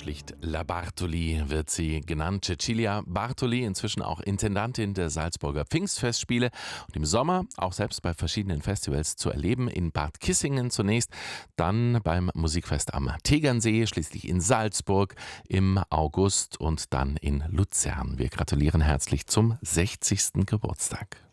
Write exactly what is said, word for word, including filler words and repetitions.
schlicht La Bartoli wird sie genannt. Cecilia Bartoli, inzwischen auch Intendantin der Salzburger Pfingstfestspiele und im Sommer auch selbst bei verschiedenen Festivals zu erleben. In Bad Kissingen zunächst, dann beim Musikfest am Tegernsee, schließlich in Salzburg im August und dann in Luzern. Wir gratulieren herzlich zum sechzigsten Geburtstag.